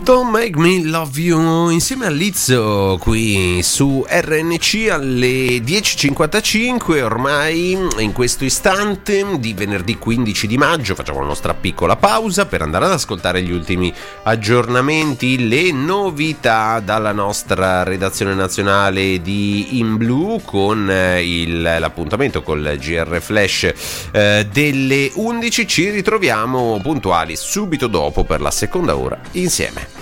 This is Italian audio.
Don't Make Me Love You insieme a Lizzo qui su RNC alle 10.55, ormai in questo istante di venerdì 15 di maggio. Facciamo la nostra piccola pausa per andare ad ascoltare gli ultimi aggiornamenti, le novità dalla nostra redazione nazionale di In Blue con l'appuntamento col GR Flash delle 11. Ci ritroviamo puntuali subito dopo per la seconda ora insieme.